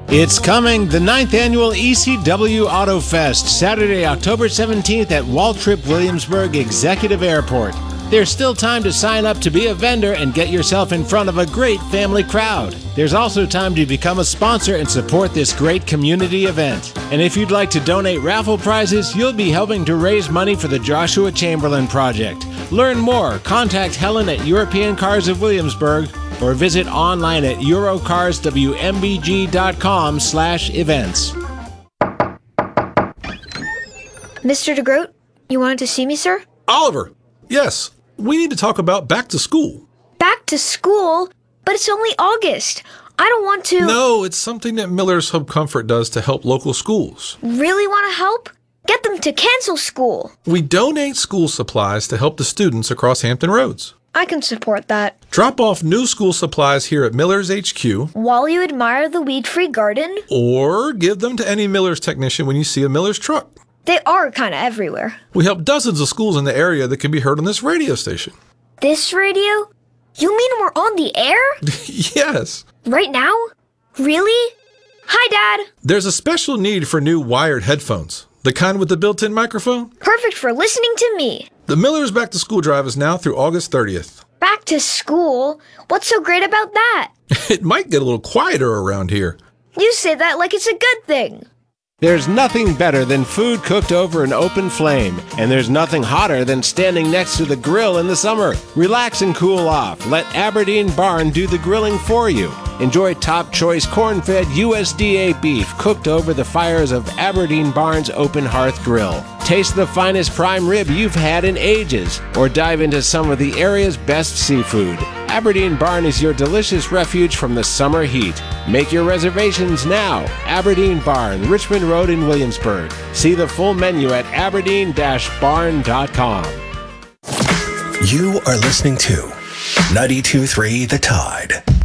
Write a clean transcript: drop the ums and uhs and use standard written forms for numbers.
It's coming, the 9th annual ECW Auto Fest, Saturday, October 17th at Waltrip Williamsburg Executive Airport. There's still time to sign up to be a vendor and get yourself in front of a great family crowd. There's also time to become a sponsor and support this great community event. And if you'd like to donate raffle prizes, you'll be helping to raise money for the Joshua Chamberlain Project. Learn more, contact Helen at European Cars of Williamsburg or visit online at eurocarswmbg.com/events. Mr. DeGroat, you wanted to see me, sir? Oliver, yes, we need to talk about back to school. Back to school? But it's only August. I don't want to... No, it's something that Miller's Hub Comfort does to help local schools. Really want to help? Get them to cancel school. We donate school supplies to help the students across Hampton Roads. I can support that. Drop off new school supplies here at Miller's HQ. While you admire the weed-free garden. Or give them to any Miller's technician when you see a Miller's truck. They are kind of everywhere. We help dozens of schools in the area that can be heard on this radio station. This radio? You mean we're on the air? Yes. Right now? Really? Hi, Dad. There's a special need for new wired headphones. The kind with the built-in microphone? Perfect for listening to me. The Miller's Back to School Drive is now through August 30th. Back to school? What's so great about that? It might get a little quieter around here. You say that like it's a good thing. There's nothing better than food cooked over an open flame, and there's nothing hotter than standing next to the grill in the summer. Relax and cool off. Let Aberdeen Barn do the grilling for you. Enjoy top-choice corn-fed USDA beef cooked over the fires of Aberdeen Barn's Open Hearth Grill. Taste the finest prime rib you've had in ages, or dive into some of the area's best seafood. Aberdeen Barn is your delicious refuge from the summer heat. Make your reservations now. Aberdeen Barn, Richmond Road in Williamsburg. See the full menu at aberdeen-barn.com. You are listening to 92.3 The Tide.